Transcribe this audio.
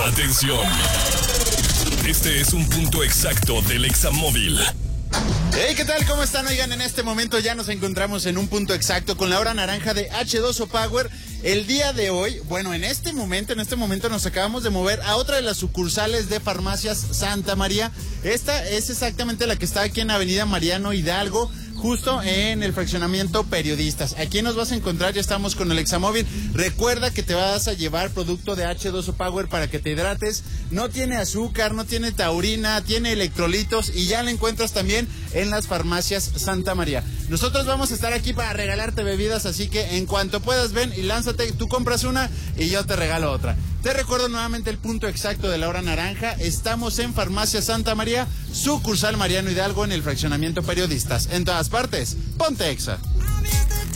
Atención. Este es un punto exacto del Examóvil. Hey, ¿qué tal? ¿Cómo están? Oigan, en este momento ya nos encontramos en un punto exacto con la hora naranja de H2O Power. El día de hoy, bueno, en este momento nos acabamos de mover a otra de las sucursales de Farmacias Santa María. Esta es exactamente la que está aquí en Avenida Mariano Hidalgo, justo en el fraccionamiento Periodistas. Aquí nos vas a encontrar, ya estamos con el Examóvil. Recuerda que te vas a llevar producto de H2O Power para que te hidrates. No tiene azúcar, no tiene taurina, tiene electrolitos y ya la encuentras también en las Farmacias Santa María. Nosotros vamos a estar aquí para regalarte bebidas, así que en cuanto puedas ven y lánzate, tú compras una y yo te regalo otra. Te recuerdo nuevamente el punto exacto de la hora naranja. Estamos en Farmacia Santa María, sucursal Mariano Hidalgo en el fraccionamiento Periodistas. En todas partes, ponte Exa.